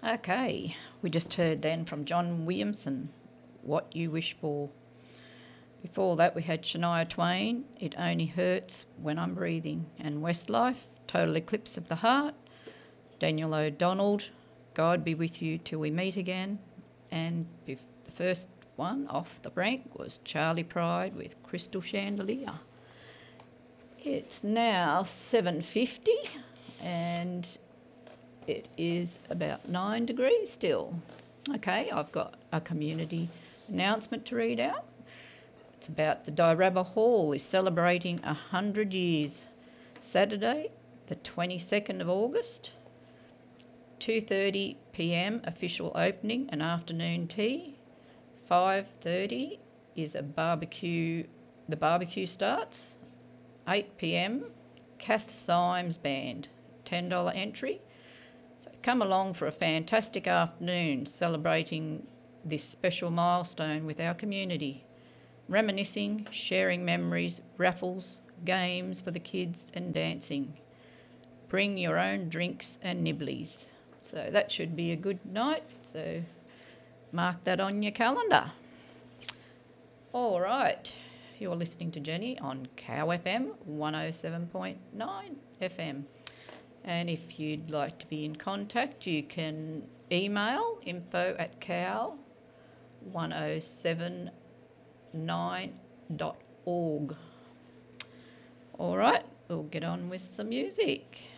Okay, we just heard then from John Williamson, What You Wish For. Before that we had Shania Twain, It Only Hurts When I'm Breathing, and Westlife, Total Eclipse of the Heart. Daniel O'Donnell, God Be With You Till We Meet Again. And the first one off the rank was Charlie Pride with Crystal Chandelier. It's now 7:50 and it is about 9 degrees still. Okay, I've got a community announcement to read out. It's about the Dirabba Hall is celebrating 100 years. Saturday, the 22nd of August, 2:30 p.m. official opening and afternoon tea. 5:30 is a barbecue. The barbecue starts. 8 p.m. Kath Symes Band, $10 entry. So come along for a fantastic afternoon celebrating this special milestone with our community. Reminiscing, sharing memories, raffles, games for the kids and dancing. Bring your own drinks and nibblies. So that should be a good night. So mark that on your calendar. All right. You're listening to Jenny on Cow FM 107.9 FM. And if you'd like to be in contact, you can email info@cow1079.org. All right, we'll get on with some music.